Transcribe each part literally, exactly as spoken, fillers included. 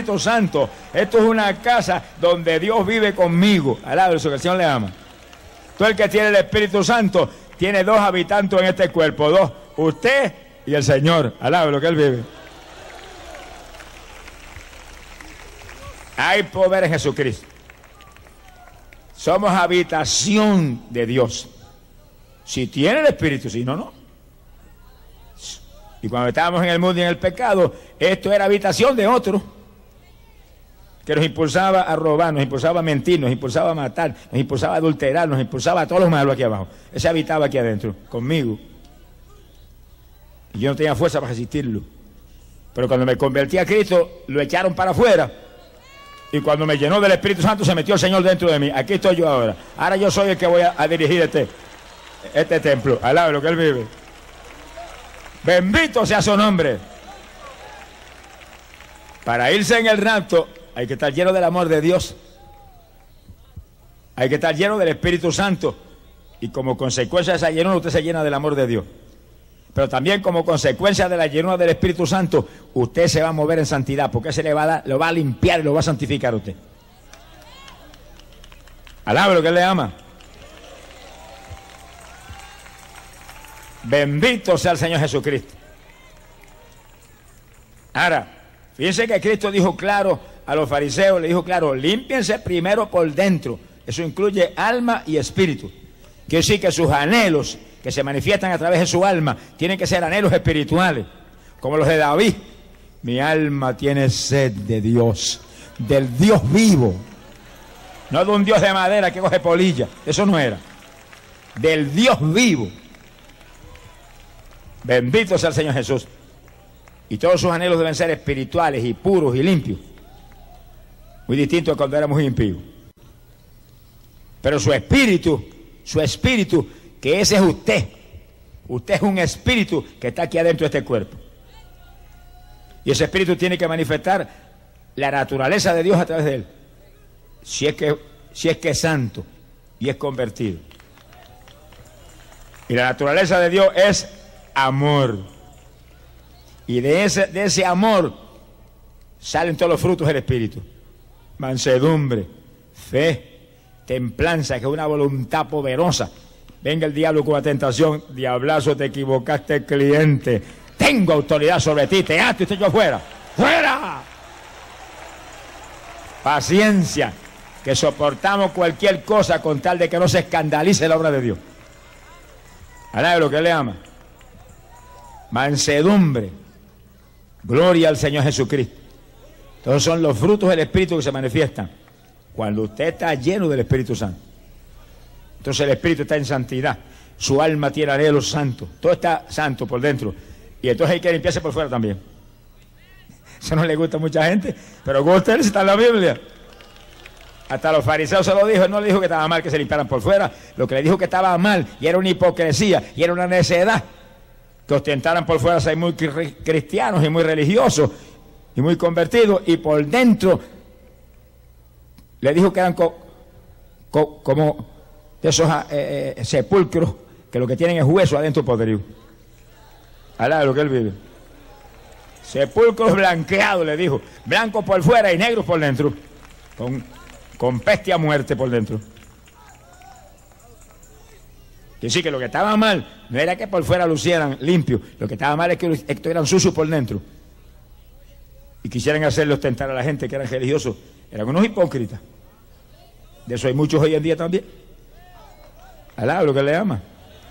Espíritu Santo. Esto es una casa donde Dios vive conmigo. Alaba eso, que el Señor le ama. Todo el que tiene el Espíritu Santo tiene dos habitantes en este cuerpo. Dos, usted y el Señor. Alaba lo que Él vive. Hay poder en Jesucristo. Somos habitación de Dios. Si tiene el Espíritu, si no, no. Y cuando estábamos en el mundo y en el pecado, esto era habitación de otro, que nos impulsaba a robar, nos impulsaba a mentir, nos impulsaba a matar, nos impulsaba a adulterar, nos impulsaba a todos los malos aquí abajo. Ese habitaba aquí adentro, conmigo. Y yo no tenía fuerza para resistirlo. Pero cuando me convertí a Cristo, lo echaron para afuera. Y cuando me llenó del Espíritu Santo, se metió el Señor dentro de mí. Aquí estoy yo ahora. Ahora yo soy el que voy a, a dirigir este, este templo. Alaba lo que Él vive. Bendito sea su nombre. Para irse en el rapto hay que estar lleno del amor de Dios. Hay que estar lleno del Espíritu Santo. Y como consecuencia de esa llenura, usted se llena del amor de Dios. Pero también como consecuencia de la llenura del Espíritu Santo, usted se va a mover en santidad, porque se le va a dar, lo va a limpiar y lo va a santificar a usted. Alaba lo que Él le ama. Bendito sea el Señor Jesucristo. Ahora, fíjense que Cristo dijo claro a los fariseos, le dijo claro, límpiense primero por dentro. Eso incluye alma y espíritu. Quiere decir que sus anhelos que se manifiestan a través de su alma tienen que ser anhelos espirituales, como los de David. Mi alma tiene sed de Dios, del Dios vivo, no de un Dios de madera que coge polilla, eso no era, del Dios vivo. Bendito sea el Señor Jesús. Y todos sus anhelos deben ser espirituales y puros y limpios, muy distinto a cuando éramos impíos. Pero su espíritu, su espíritu, que ese es usted. Usted es un espíritu que está aquí adentro de este cuerpo. Y ese espíritu tiene que manifestar la naturaleza de Dios a través de él. Si es que, si es, que es santo y es convertido. Y la naturaleza de Dios es amor. Y de ese, de ese amor salen todos los frutos del espíritu. Mansedumbre, fe, templanza, que es una voluntad poderosa. Venga el diablo con la tentación, diablazo, te equivocaste, cliente. Tengo autoridad sobre ti, te ato y estoy yo afuera. ¡Fuera! Paciencia, que soportamos cualquier cosa con tal de que no se escandalice la obra de Dios. Alaba lo que le ama. Mansedumbre, gloria al Señor Jesucristo. Todos son los frutos del Espíritu que se manifiestan cuando usted está lleno del Espíritu Santo. Entonces el Espíritu está en santidad, su alma tiene anhelos santos, todo está santo por dentro, y entonces hay que limpiarse por fuera también. Eso no le gusta a mucha gente, pero gusta él, está en la Biblia. Hasta los fariseos se lo dijo, él no le dijo que estaba mal que se limpiaran por fuera, lo que le dijo que estaba mal, y era una hipocresía, y era una necedad, que ostentaran por fuera ser muy cristianos y muy religiosos, y muy convertidos, y por dentro le dijo que eran co co como... de esos eh, eh, sepulcros que lo que tienen es hueso adentro podrido. Alá lo que él vive. Sepulcros blanqueados, le dijo, blancos por fuera y negros por dentro, con, con peste a muerte por dentro. Y decir que lo que estaba mal no era que por fuera lucieran limpios, lo que estaba mal es que estuvieran sucios por dentro y quisieran hacerle ostentar a la gente que eran religiosos. Eran unos hipócritas. De eso hay muchos hoy en día también. Alaba lo que le ama.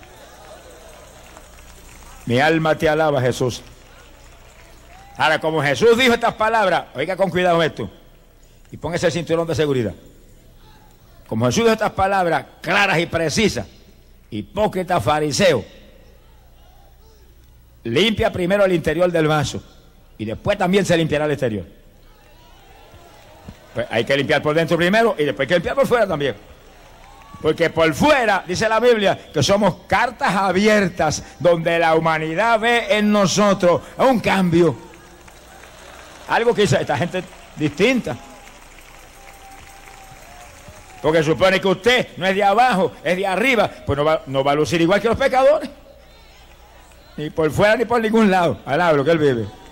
Mi alma te alaba, Jesús. Ahora, como Jesús dijo estas palabras, oiga con cuidado esto, y póngase el cinturón de seguridad. Como Jesús dijo estas palabras claras y precisas, hipócrita fariseo, limpia primero el interior del vaso, y después también se limpiará el exterior. Pues hay que limpiar por dentro primero, y después hay que limpiar por fuera también. Porque por fuera, dice la Biblia, que somos cartas abiertas donde la humanidad ve en nosotros un cambio. Algo que dice esta gente distinta. Porque supone que usted no es de abajo, es de arriba, pues no va, no va a lucir igual que los pecadores. Ni por fuera ni por ningún lado. Alaba lo que él vive.